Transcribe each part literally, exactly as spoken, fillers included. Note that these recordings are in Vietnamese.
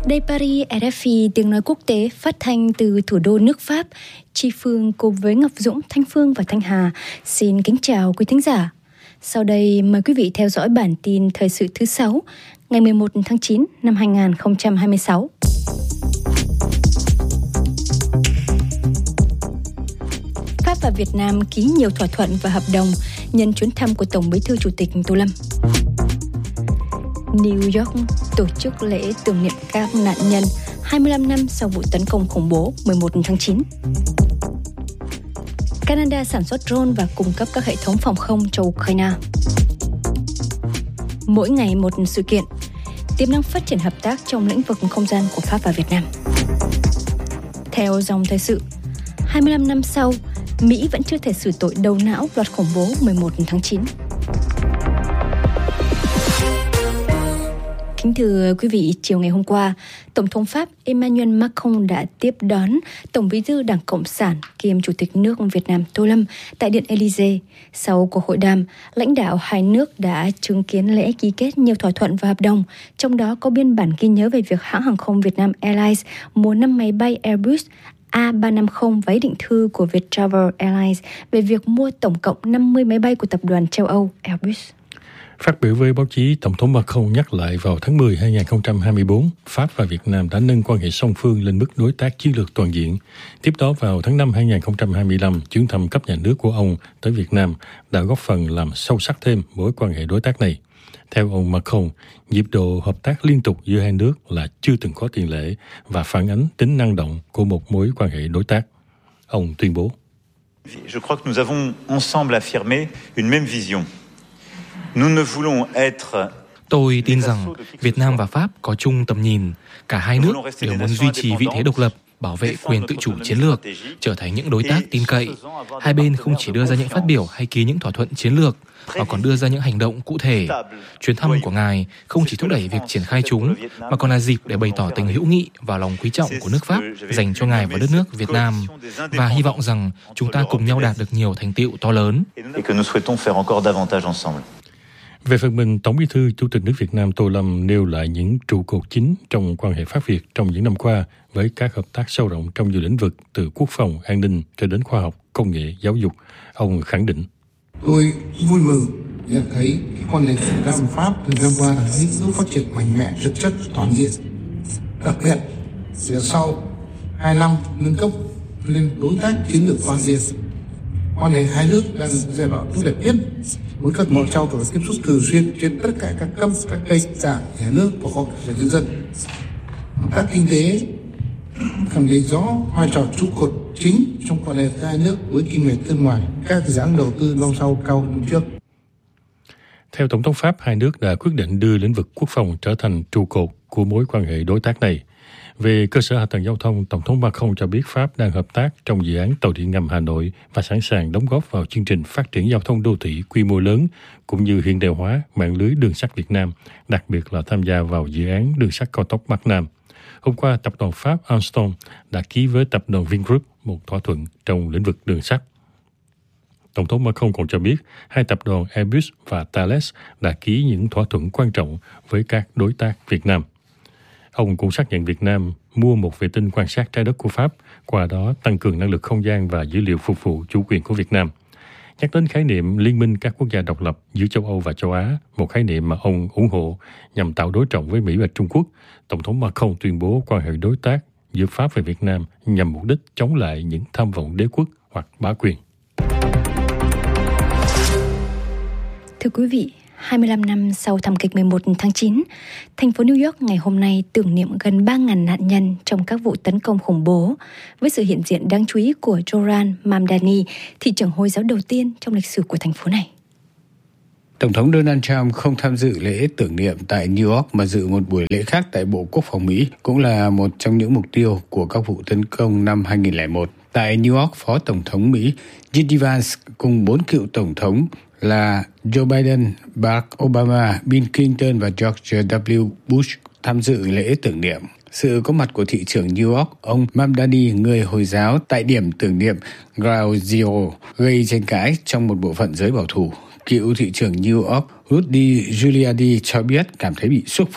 Đây Paris, rờ ép i tiếng nói quốc tế phát thanh từ thủ đô nước Pháp. Chi Phương cùng với Ngọc Dũng, Thanh Phương và Thanh Hà xin kính chào quý thính giả. Sau đây mời quý vị theo dõi bản tin thời sự thứ sáu ngày mười một tháng chín năm hai nghìn không trăm hai mươi sáu. Pháp và Việt Nam ký nhiều thỏa thuận và hợp đồng nhân chuyến thăm của Tổng Bí thư Chủ tịch Tô Lâm. New York tổ chức lễ tưởng niệm các nạn nhân hai mươi lăm năm sau vụ tấn công khủng bố mười một tháng chín. Canada sản xuất drone và cung cấp các hệ thống phòng không cho Ukraine. Mỗi ngày một sự kiện, tiềm năng phát triển hợp tác trong lĩnh vực không gian của Pháp và Việt Nam. Theo dòng thời sự, hai mươi lăm năm sau, Mỹ vẫn chưa thể xử tội đầu não loạt khủng bố mười một tháng chín. Kính thưa quý vị, chiều ngày hôm qua, Tổng thống Pháp Emmanuel Macron đã tiếp đón Tổng Bí thư Đảng Cộng sản kiêm Chủ tịch nước Việt Nam Tô Lâm tại Điện Élysée. Sau cuộc hội đàm, lãnh đạo hai nước đã chứng kiến lễ ký kết nhiều thỏa thuận và hợp đồng, trong đó có biên bản ghi nhớ về việc hãng hàng không Việt Nam Airlines mua năm máy bay Airbus A ba trăm năm mươi và ý định thư của Viettravel Airlines về việc mua tổng cộng năm mươi máy bay của tập đoàn châu Âu Airbus. Phát biểu với báo chí, Tổng thống Macron nhắc lại vào tháng mười năm hai nghìn không trăm hai mươi tư, Pháp và Việt Nam đã nâng quan hệ song phương lên mức đối tác chiến lược toàn diện. Tiếp đó vào tháng năm năm hai nghìn không trăm hai mươi lăm, chuyến thăm cấp nhà nước của ông tới Việt Nam đã góp phần làm sâu sắc thêm mối quan hệ đối tác này. Theo ông Macron, nhịp độ hợp tác liên tục giữa hai nước là chưa từng có tiền lệ và phản ánh tính năng động của một mối quan hệ đối tác. Ông tuyên bố: Je crois que nous avons ensemble affirmé une même vision. Nous ne voulons être Tôi tin rằng Việt Nam và Pháp có chung tầm nhìn. Cả hai nước đều muốn duy trì vị thế độc lập, bảo vệ quyền tự chủ chiến lược, trở thành những đối tác tin cậy. Hai bên không chỉ đưa ra những phát biểu hay ký những thỏa thuận chiến lược, mà còn đưa ra những hành động cụ thể. Chuyến thăm của Ngài không chỉ thúc đẩy việc triển khai chúng, mà còn là dịp để bày tỏ tình hữu nghị và lòng quý trọng của nước Pháp dành cho Ngài và đất nước Việt Nam, và hy vọng rằng chúng ta cùng nhau đạt được nhiều thành tựu to lớn. Về phần mình, Tổng Bí thư Chủ tịch nước Việt Nam Tô Lâm nêu lại những trụ cột chính trong quan hệ Pháp-Việt trong những năm qua với các hợp tác sâu rộng trong nhiều lĩnh vực từ quốc phòng, an ninh cho đến khoa học, công nghệ, giáo dục. Ông khẳng định: Tôi vui mừng nhận thấy quan hệ Việt Nam-Pháp thời gian qua đã có những phát triển mạnh mẽ, thực chất, toàn diện. Đặc biệt, phía sau hai năm nâng cấp lên đối tác chiến lược toàn diện, quan hệ hai nước đang giai đoạn tốt đẹp nhất, với các mối trao đổi tiếp xúc thường xuyên trên tất cả các cấp, các kênh đảng, nhà nước và các nhân dân. Hợp tác kinh tế khẳng định rõ vai trò trụ cột chính trong quan hệ hai nước với kim ngạch thương mại, các dự án đầu tư lâu sau cao hơn trước. Theo Tổng thống Pháp, hai nước đã quyết định đưa lĩnh vực quốc phòng trở thành trụ cột của mối quan hệ đối tác này. Về cơ sở hạ tầng giao thông, Tổng thống Macron cho biết Pháp đang hợp tác trong dự án tàu điện ngầm Hà Nội và sẵn sàng đóng góp vào chương trình phát triển giao thông đô thị quy mô lớn cũng như hiện đại hóa mạng lưới đường sắt Việt Nam, đặc biệt là tham gia vào dự án đường sắt cao tốc Bắc Nam. Hôm qua, tập đoàn Pháp Alstom đã ký với tập đoàn Vingroup một thỏa thuận trong lĩnh vực đường sắt. Tổng thống Macron còn cho biết hai tập đoàn Airbus và Thales đã ký những thỏa thuận quan trọng với các đối tác Việt Nam. Ông cũng xác nhận Việt Nam mua một vệ tinh quan sát trái đất của Pháp, qua đó tăng cường năng lực không gian và dữ liệu phục vụ chủ quyền của Việt Nam. Nhắc đến khái niệm liên minh các quốc gia độc lập giữa châu Âu và châu Á, một khái niệm mà ông ủng hộ nhằm tạo đối trọng với Mỹ và Trung Quốc, Tổng thống Macron tuyên bố quan hệ đối tác giữa Pháp và Việt Nam nhằm mục đích chống lại những tham vọng đế quốc hoặc bá quyền. Thưa quý vị, hai mươi lăm năm sau thảm kịch mười một tháng chín, thành phố New York ngày hôm nay tưởng niệm gần ba nghìn nạn nhân trong các vụ tấn công khủng bố, với sự hiện diện đáng chú ý của Zohran Mamdani, thị trưởng Hồi giáo đầu tiên trong lịch sử của thành phố này. Tổng thống Donald Trump không tham dự lễ tưởng niệm tại New York mà dự một buổi lễ khác tại Bộ Quốc phòng Mỹ, cũng là một trong những mục tiêu của các vụ tấn công năm hai nghìn lẻ một. Tại New York, Phó Tổng thống Mỹ J D Vance cùng bốn cựu Tổng thống là Joe Biden, Barack Obama, Bill Clinton và George W. Bush tham dự lễ tưởng niệm. Sự có mặt của thị trưởng New York, ông Mamdani, người Hồi giáo, tại điểm tưởng niệm Ground Zero gây tranh cãi trong một bộ phận giới bảo thủ. Cựu thị trưởng New York Rudy Giuliani cho biết cảm thấy bị xúc phạm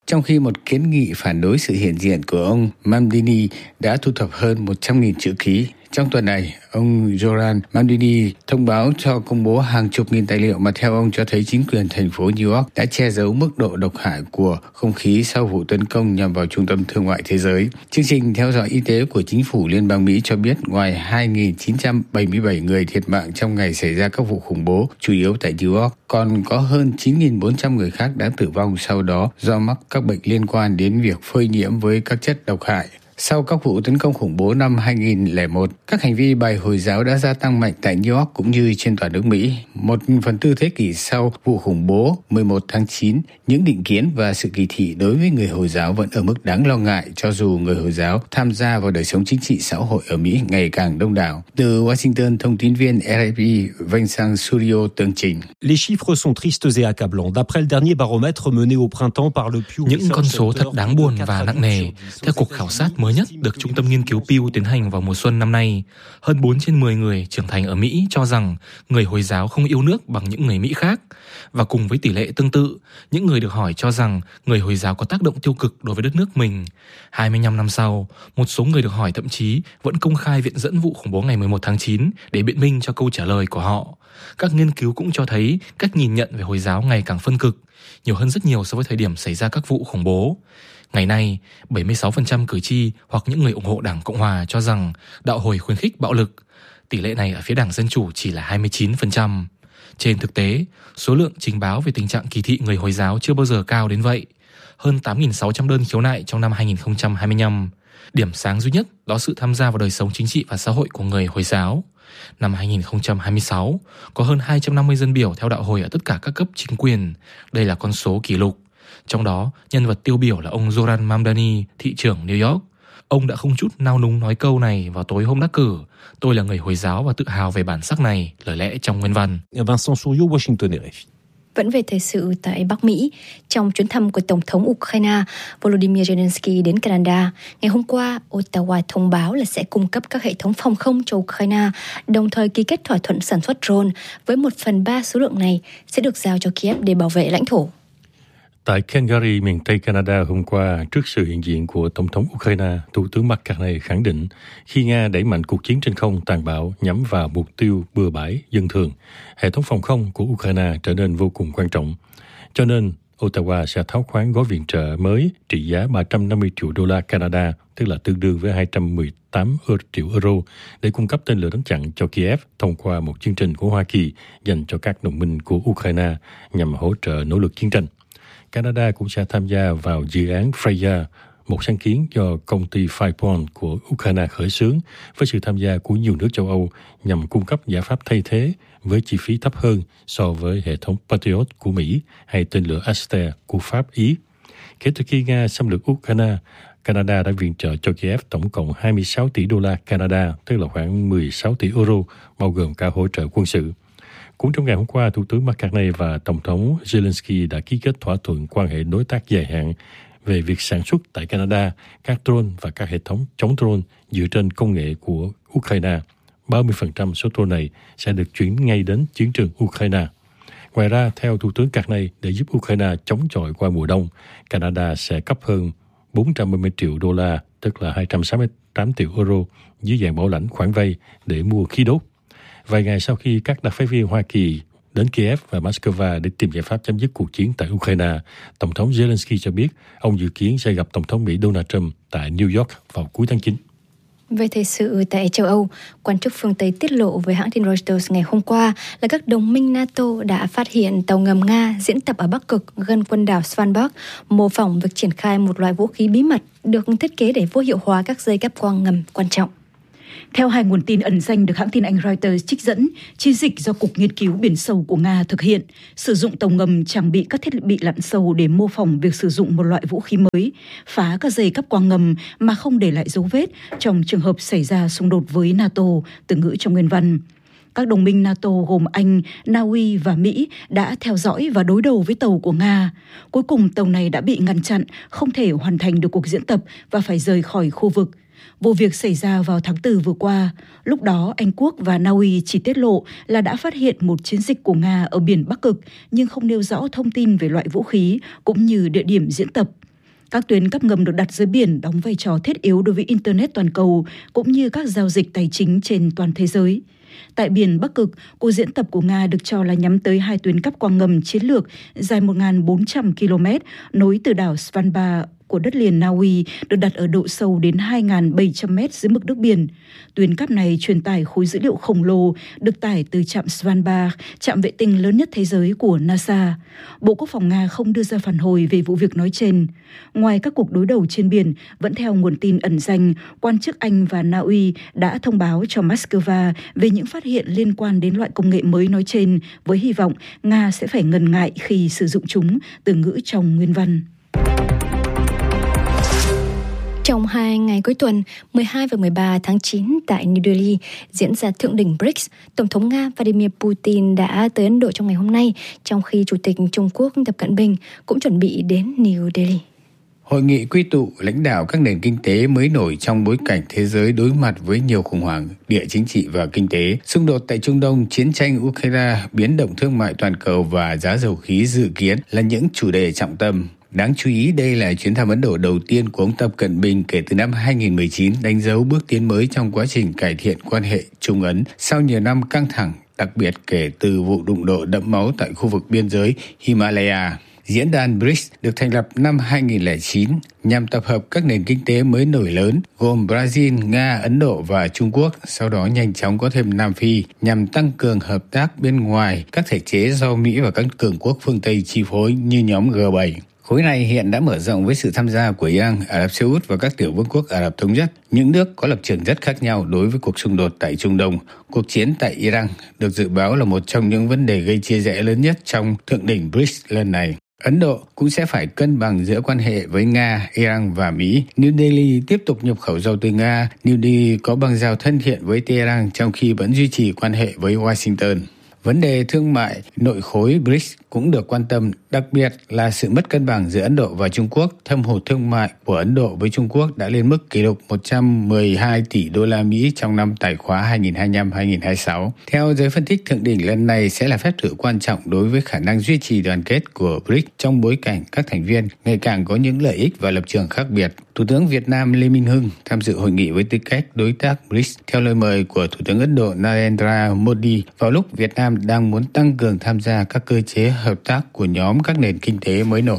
trong khi một kiến nghị phản đối sự hiện diện của ông Mamdini đã thu thập hơn một trăm nghìn chữ ký. Trong tuần này, ông Zoran Mamdini thông báo cho công bố hàng chục nghìn tài liệu mà theo ông cho thấy chính quyền thành phố New York đã che giấu mức độ độc hại của không khí sau vụ tấn công nhằm vào trung tâm thương mại thế giới. Chương trình theo dõi y tế của chính phủ Liên bang Mỹ cho biết ngoài hai nghìn chín trăm bảy mươi bảy người thiệt mạng trong ngày xảy ra các vụ khủng bố, chủ yếu tại New York, còn có hơn chín nghìn bốn trăm người khác đã tử vong sau đó do mắc các bệnh liên quan đến việc phơi nhiễm với các chất độc hại. Sau các vụ tấn công khủng bố năm hai nghìn lẻ một, các hành vi bài Hồi giáo đã gia tăng mạnh tại New York cũng như trên toàn nước Mỹ. Một phần tư thế kỷ sau vụ khủng bố mười một tháng chín, những định kiến và sự kỳ thị đối với người Hồi giáo vẫn ở mức đáng lo ngại cho dù người Hồi giáo tham gia vào đời sống chính trị xã hội ở Mỹ ngày càng đông đảo. Từ Washington, thông tin viên rờ ép pê Vincent Surio tường trình. Les chiffres sont tristes et accablants. D'après le dernier baromètre mené au printemps par le Pew. Những con số thật đáng buồn và nặng nề. Theo cuộc khảo sát mới nhất được Trung tâm Nghiên cứu Pew tiến hành vào mùa xuân năm nay, hơn bốn trên mười người trưởng thành ở Mỹ cho rằng người Hồi giáo không yêu nước bằng những người Mỹ khác. Và cùng với tỷ lệ tương tự, những người được hỏi cho rằng người Hồi giáo có tác động tiêu cực đối với đất nước mình. hai mươi lăm năm sau, một số người được hỏi thậm chí vẫn công khai viện dẫn vụ khủng bố ngày mười một tháng chín để biện minh cho câu trả lời của họ. Các nghiên cứu cũng cho thấy cách nhìn nhận về Hồi giáo ngày càng phân cực, nhiều hơn rất nhiều so với thời điểm xảy ra các vụ khủng bố. Ngày nay, bảy mươi sáu phần trăm cử tri hoặc những người ủng hộ Đảng Cộng Hòa cho rằng đạo Hồi khuyến khích bạo lực. Tỷ lệ này ở phía Đảng Dân Chủ chỉ là hai mươi chín phần trăm. Trên thực tế, số lượng trình báo về tình trạng kỳ thị người Hồi giáo chưa bao giờ cao đến vậy. Hơn tám nghìn sáu trăm đơn khiếu nại trong năm hai nghìn không trăm hai mươi lăm. Điểm sáng duy nhất đó sự tham gia vào đời sống chính trị và xã hội của người Hồi giáo. Năm hai nghìn không trăm hai mươi sáu, có hơn hai trăm năm mươi dân biểu theo đạo Hồi ở tất cả các cấp chính quyền. Đây là con số kỷ lục. Trong đó, nhân vật tiêu biểu là ông Zoran Mamdani, thị trưởng New York. Ông đã không chút nao núng nói câu này vào tối hôm đắc cử. Tôi là người Hồi giáo và tự hào về bản sắc này, lời lẽ trong nguyên văn. Vincent Surio, Washington, rờ ép pê. Vẫn về thời sự tại Bắc Mỹ, trong chuyến thăm của Tổng thống Ukraine Volodymyr Zelensky đến Canada, ngày hôm qua, Ottawa thông báo là sẽ cung cấp các hệ thống phòng không cho Ukraine, đồng thời ký kết thỏa thuận sản xuất drone với một phần ba số lượng này sẽ được giao cho Kiev để bảo vệ lãnh thổ. Tại Calgary, miền Tây Canada hôm qua, trước sự hiện diện của Tổng thống Ukraine, Thủ tướng Mark Carney khẳng định khi Nga đẩy mạnh cuộc chiến trên không tàn bạo nhắm vào mục tiêu bừa bãi dân thường, hệ thống phòng không của Ukraine trở nên vô cùng quan trọng. Cho nên, Ottawa sẽ tháo khoán gói viện trợ mới trị giá ba trăm năm mươi triệu đô la Canada, tức là tương đương với hai trăm mười tám triệu euro, để cung cấp tên lửa đánh chặn cho Kiev thông qua một chương trình của Hoa Kỳ dành cho các đồng minh của Ukraine nhằm hỗ trợ nỗ lực chiến tranh. Canada cũng sẽ tham gia vào dự án Freya, một sáng kiến do công ty Fireborn của Ukraine khởi xướng với sự tham gia của nhiều nước châu Âu nhằm cung cấp giải pháp thay thế với chi phí thấp hơn so với hệ thống Patriot của Mỹ hay tên lửa Aster của Pháp, Ý. Kể từ khi Nga xâm lược Ukraine, Canada đã viện trợ cho Kiev tổng cộng hai mươi sáu tỷ đô la Canada, tức là khoảng mười sáu tỷ euro, bao gồm cả hỗ trợ quân sự. Cũng trong ngày hôm qua, Thủ tướng Mark Carney và Tổng thống Zelensky đã ký kết thỏa thuận quan hệ đối tác dài hạn về việc sản xuất tại Canada các drone và các hệ thống chống drone dựa trên công nghệ của Ukraine. ba mươi phần trăm số drone này sẽ được chuyển ngay đến chiến trường Ukraine. Ngoài ra, theo Thủ tướng Carney, để giúp Ukraine chống chọi qua mùa đông, Canada sẽ cấp hơn bốn trăm ba mươi triệu đô la, tức là hai trăm sáu mươi tám triệu euro, dưới dạng bảo lãnh khoản vay để mua khí đốt. Vài ngày sau khi các đặc phái viên Hoa Kỳ đến Kiev và Moscow để tìm giải pháp chấm dứt cuộc chiến tại Ukraine, Tổng thống Zelensky cho biết ông dự kiến sẽ gặp Tổng thống Mỹ Donald Trump tại New York vào cuối tháng chín. Về thời sự tại châu Âu, quan chức phương Tây tiết lộ với hãng tin Reuters ngày hôm qua là các đồng minh NATO đã phát hiện tàu ngầm Nga diễn tập ở Bắc Cực gần quần đảo Svalbard, mô phỏng việc triển khai một loại vũ khí bí mật được thiết kế để vô hiệu hóa các dây cáp quang ngầm quan trọng. Theo hai nguồn tin ẩn danh được hãng tin Anh Reuters trích dẫn, chiến dịch do Cục Nghiên cứu Biển sâu của Nga thực hiện, sử dụng tàu ngầm trang bị các thiết bị lặn sâu để mô phỏng việc sử dụng một loại vũ khí mới, phá các dây cáp quang ngầm mà không để lại dấu vết trong trường hợp xảy ra xung đột với NATO, từ ngữ trong nguyên văn. Các đồng minh NATO gồm Anh, Na Uy và Mỹ đã theo dõi và đối đầu với tàu của Nga. Cuối cùng tàu này đã bị ngăn chặn, không thể hoàn thành được cuộc diễn tập và phải rời khỏi khu vực. Vụ việc xảy ra vào tháng tư vừa qua. Lúc đó, Anh Quốc và Na Uy chỉ tiết lộ là đã phát hiện một chiến dịch của Nga ở biển Bắc Cực, nhưng không nêu rõ thông tin về loại vũ khí cũng như địa điểm diễn tập. Các tuyến cáp ngầm được đặt dưới biển đóng vai trò thiết yếu đối với Internet toàn cầu cũng như các giao dịch tài chính trên toàn thế giới. Tại biển Bắc Cực, cuộc diễn tập của Nga được cho là nhắm tới hai tuyến cáp quang ngầm chiến lược dài một nghìn bốn trăm ki lô mét nối từ đảo Svalbard của đất liền Na Uy được đặt ở độ sâu đến hai nghìn bảy trăm mét dưới mực nước biển. Tuyến cáp này truyền tải khối dữ liệu khổng lồ được tải từ trạm Svalbard, trạm vệ tinh lớn nhất thế giới của NASA. Bộ Quốc phòng Nga không đưa ra phản hồi về vụ việc nói trên. Ngoài các cuộc đối đầu trên biển, vẫn theo nguồn tin ẩn danh, quan chức Anh và Na Uy đã thông báo cho Moscow về những phát hiện liên quan đến loại công nghệ mới nói trên, với hy vọng Nga sẽ phải ngần ngại khi sử dụng chúng, từ ngữ trong nguyên văn. Trong hai ngày cuối tuần, mười hai và mười ba tháng chín tại New Delhi diễn ra thượng đỉnh bê rê i xê, Tổng thống Nga Vladimir Putin đã tới Ấn Độ trong ngày hôm nay, trong khi Chủ tịch Trung Quốc Tập Cận Bình cũng chuẩn bị đến New Delhi. Hội nghị quy tụ lãnh đạo các nền kinh tế mới nổi trong bối cảnh thế giới đối mặt với nhiều khủng hoảng địa chính trị và kinh tế, xung đột tại Trung Đông, chiến tranh Ukraine, biến động thương mại toàn cầu và giá dầu khí dự kiến là những chủ đề trọng tâm. Đáng chú ý, đây là chuyến thăm Ấn Độ đầu tiên của ông Tập Cận Bình kể từ năm hai nghìn không trăm mười chín, đánh dấu bước tiến mới trong quá trình cải thiện quan hệ Trung Ấn sau nhiều năm căng thẳng, đặc biệt kể từ vụ đụng độ đẫm máu tại khu vực biên giới Himalaya. Diễn đàn bê rê i xê được thành lập năm hai nghìn không trăm lẻ chín nhằm tập hợp các nền kinh tế mới nổi lớn gồm Brazil, Nga, Ấn Độ và Trung Quốc, sau đó nhanh chóng có thêm Nam Phi nhằm tăng cường hợp tác bên ngoài các thể chế do Mỹ và các cường quốc phương Tây chi phối như nhóm G bảy. Khối này hiện đã mở rộng với sự tham gia của Iran, Ả Rập Xê Út và các tiểu vương quốc Ả Rập Thống Nhất, những nước có lập trường rất khác nhau đối với cuộc xung đột tại Trung Đông. Cuộc chiến tại Iran được dự báo là một trong những vấn đề gây chia rẽ lớn nhất trong thượng đỉnh bê rê i xê lần này. Ấn Độ cũng sẽ phải cân bằng giữa quan hệ với Nga, Iran và Mỹ. New Delhi tiếp tục nhập khẩu dầu từ Nga. New Delhi có bang giao thân thiện với Tehran trong khi vẫn duy trì quan hệ với Washington. Vấn đề thương mại nội khối bê rê i xê cũng được quan tâm, đặc biệt là sự mất cân bằng giữa Ấn Độ và Trung Quốc. Thâm hụt thương mại của Ấn Độ với Trung Quốc đã lên mức kỷ lục một trăm mười hai tỷ đô la Mỹ trong năm tài khóa hai nghìn không trăm hai mươi lăm hai nghìn không trăm hai mươi sáu. Theo giới phân tích, thượng đỉnh lần này sẽ là phép thử quan trọng đối với khả năng duy trì đoàn kết của bê rê i xê trong bối cảnh các thành viên ngày càng có những lợi ích và lập trường khác biệt. Thủ tướng Việt Nam Lê Minh Hưng tham dự hội nghị với tư cách đối tác bê rê i xê theo lời mời của Thủ tướng Ấn Độ Narendra Modi vào lúc Việt Nam đang muốn tăng cường tham gia các cơ chế hợp tác của nhóm các nền kinh tế mới nổi.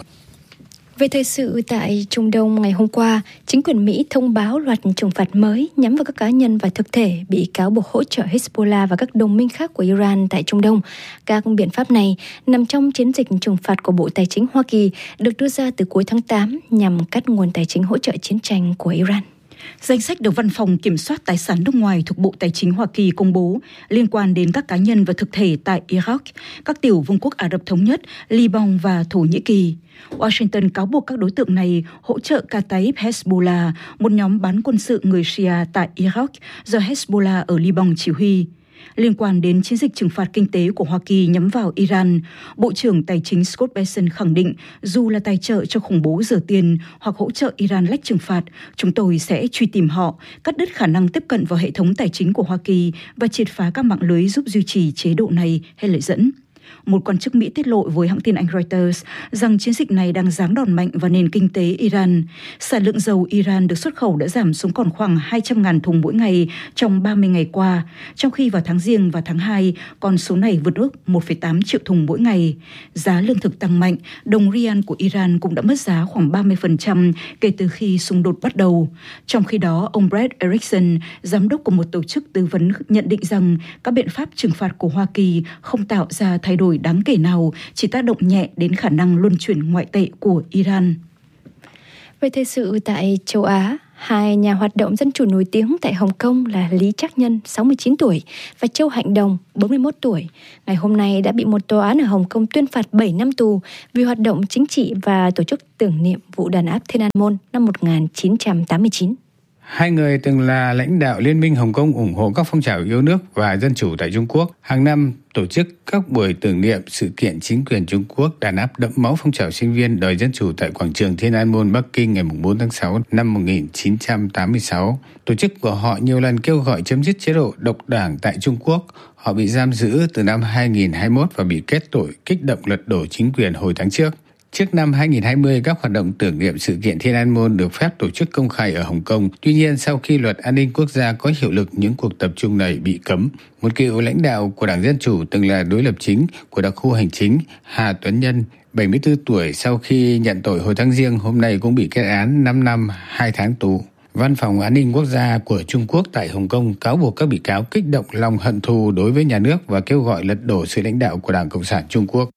Về thời sự tại Trung Đông ngày hôm qua, chính quyền Mỹ thông báo loạt trừng phạt mới nhắm vào các cá nhân và thực thể bị cáo buộc hỗ trợ Hezbollah và các đồng minh khác của Iran tại Trung Đông. Các biện pháp này nằm trong chiến dịch trừng phạt của Bộ Tài chính Hoa Kỳ được đưa ra từ cuối tháng tám nhằm cắt nguồn tài chính hỗ trợ chiến tranh của Iran. Danh sách được Văn phòng Kiểm soát Tài sản nước ngoài thuộc Bộ Tài chính Hoa Kỳ công bố liên quan đến các cá nhân và thực thể tại Iraq, các tiểu vương quốc Ả Rập Thống Nhất, Liban và Thổ Nhĩ Kỳ. Washington cáo buộc các đối tượng này hỗ trợ Kataib Hezbollah, một nhóm bán quân sự người Shia tại Iraq do Hezbollah ở Liban chỉ huy. Liên quan đến chiến dịch trừng phạt kinh tế của Hoa Kỳ nhắm vào Iran, Bộ trưởng Tài chính Scott Bessent khẳng định dù là tài trợ cho khủng bố rửa tiền hoặc hỗ trợ Iran lách trừng phạt, chúng tôi sẽ truy tìm họ, cắt đứt khả năng tiếp cận vào hệ thống tài chính của Hoa Kỳ và triệt phá các mạng lưới giúp duy trì chế độ này, hay lời dẫn. Một quan chức Mỹ tiết lộ với hãng tin Anh Reuters rằng chiến dịch này đang giáng đòn mạnh vào nền kinh tế Iran. Sản lượng dầu Iran được xuất khẩu đã giảm xuống còn khoảng hai trăm nghìn thùng mỗi ngày trong ba mươi ngày qua, trong khi vào tháng Giêng và tháng hai, con số này vượt ước một phẩy tám triệu thùng mỗi ngày. Giá lương thực tăng mạnh, đồng rial của Iran cũng đã mất giá khoảng ba mươi phần trăm kể từ khi xung đột bắt đầu. Trong khi đó, ông Brett Erickson, giám đốc của một tổ chức tư vấn, nhận định rằng các biện pháp trừng phạt của Hoa Kỳ không tạo ra thay đổi đáng kể nào, chỉ tác động nhẹ đến khả năng luân chuyển ngoại tệ của Iran. Về thời sự tại châu Á, hai nhà hoạt động dân chủ nổi tiếng tại Hồng Kông là Lý Trắc Nhân, sáu mươi chín tuổi, và Châu Hạnh Đồng, bốn mươi mốt tuổi, ngày hôm nay đã bị một tòa án ở Hồng Kông tuyên phạt bảy năm tù vì hoạt động chính trị và tổ chức tưởng niệm vụ đàn áp Thiên An Môn năm một nghìn chín trăm tám mươi chín. Hai người từng là lãnh đạo Liên minh Hồng Kông ủng hộ các phong trào yêu nước và dân chủ tại Trung Quốc. Hàng năm tổ chức các buổi tưởng niệm sự kiện chính quyền Trung Quốc đàn áp đẫm máu phong trào sinh viên đòi dân chủ tại quảng trường Thiên An Môn, Bắc Kinh ngày bốn tháng sáu năm một nghìn chín trăm tám mươi sáu. Tổ chức của họ nhiều lần kêu gọi chấm dứt chế độ độc đảng tại Trung Quốc. Họ bị giam giữ từ năm hai nghìn không trăm hai mươi mốt và bị kết tội kích động lật đổ chính quyền hồi tháng trước. Trước năm hai nghìn không trăm hai mươi, các hoạt động tưởng niệm sự kiện Thiên An Môn được phép tổ chức công khai ở Hồng Kông. Tuy nhiên, sau khi luật an ninh quốc gia có hiệu lực, những cuộc tập trung này bị cấm. Một cựu lãnh đạo của Đảng Dân Chủ từng là đối lập chính của đặc khu hành chính Hà Tuấn Nhân, bảy mươi tư tuổi, sau khi nhận tội hồi tháng Giêng, hôm nay cũng bị kết án năm năm hai tháng tù. Văn phòng An ninh Quốc gia của Trung Quốc tại Hồng Kông cáo buộc các bị cáo kích động lòng hận thù đối với nhà nước và kêu gọi lật đổ sự lãnh đạo của Đảng Cộng sản Trung Quốc.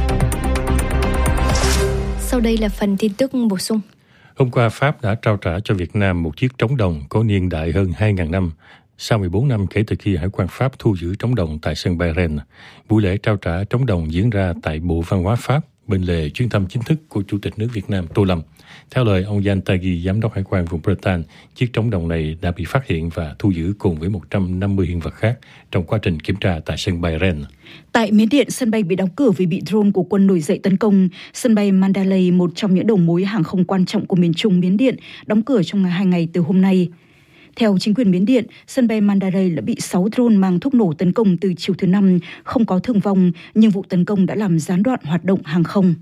Sau đây là phần tin tức bổ sung. Hôm qua, Pháp đã trao trả cho Việt Nam một chiếc trống đồng có niên đại hơn hai nghìn năm. Sau mười bốn năm kể từ khi Hải quan Pháp thu giữ trống đồng tại sân bay Rennes, buổi lễ trao trả trống đồng diễn ra tại Bộ Văn hóa Pháp bên lề chuyến thăm chính thức của Chủ tịch nước Việt Nam Tô Lâm. Theo lời ông Jean Tanguy, giám đốc hải quan vùng Bretagne, chiếc trống đồng này đã bị phát hiện và thu giữ cùng với một trăm năm mươi hiện vật khác trong quá trình kiểm tra tại sân bay Rennes. Tại Miến Điện, sân bay bị đóng cửa vì bị drone của quân nổi dậy tấn công. Sân bay Mandalay, một trong những đầu mối hàng không quan trọng của miền Trung Miến Điện, đóng cửa trong hai ngày từ hôm nay. Theo chính quyền Miến Điện, sân bay Mandalay đã bị sáu drone mang thuốc nổ tấn công từ chiều thứ Năm, không có thương vong, nhưng vụ tấn công đã làm gián đoạn hoạt động hàng không.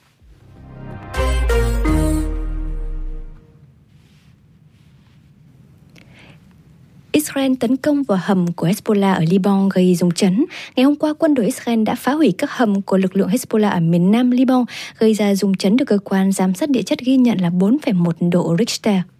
Israel tấn công vào hầm của Hezbollah ở Liban gây rung chấn. Ngày hôm qua, quân đội Israel đã phá hủy các hầm của lực lượng Hezbollah ở miền nam Liban, gây ra rung chấn được cơ quan giám sát địa chất ghi nhận là bốn phẩy một độ Richter.